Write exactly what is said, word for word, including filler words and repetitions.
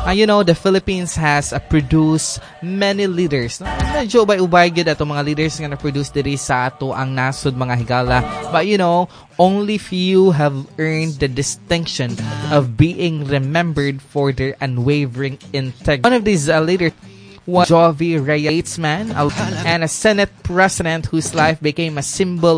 Uh, you know, the Philippines has uh, produced many leaders. No? Medyo ubay-ubay gid ato mga leaders nga na-produce diri sa ato ang nasod mga higala. But you know, only few have earned the distinction of being remembered for their unwavering integrity. One of these uh, leaders was Jovi Reyes, man, and a Senate president whose life became a symbol